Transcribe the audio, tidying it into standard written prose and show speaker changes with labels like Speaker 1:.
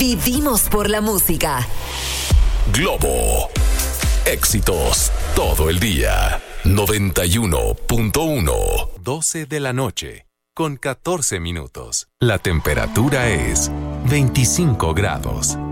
Speaker 1: Vivimos por la música.
Speaker 2: Globo. Éxitos todo el día. 91.1. 12 de la noche, con 14 minutos. La temperatura es 25 grados.